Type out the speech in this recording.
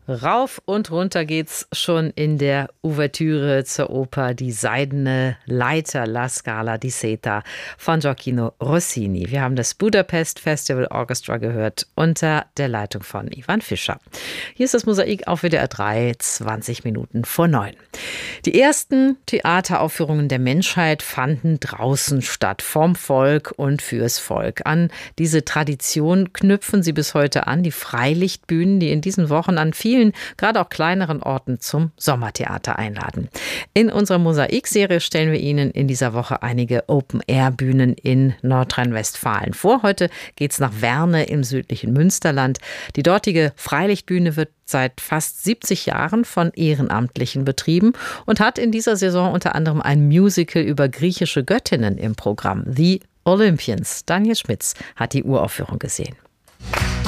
Rauf und runter geht's schon in der Ouvertüre zur Oper Die Seidene Leiter, La Scala di Seta von Gioacchino Rossini. Wir haben das Budapest Festival Orchestra gehört unter der Leitung von Ivan Fischer. Hier ist das Mosaik auf WDR 3, 20 Minuten vor 9. Die ersten Theateraufführungen der Menschheit fanden draußen statt, vom Volk und fürs Volk. An diese Tradition knüpfen sie bis heute an, die Freilichtbühnen, die in diesen Wochen an vielen, gerade auch kleineren Orten zum Sommertheater einladen. In unserer Mosaik-Serie stellen wir Ihnen in dieser Woche einige Open-Air-Bühnen in Nordrhein-Westfalen vor. Heute geht es nach Werne im südlichen Münsterland. Die dortige Freilichtbühne wird seit fast 70 Jahren von Ehrenamtlichen betrieben und hat in dieser Saison unter anderem ein Musical über griechische Göttinnen im Programm, The Olympians. Daniel Schmitz hat die Uraufführung gesehen.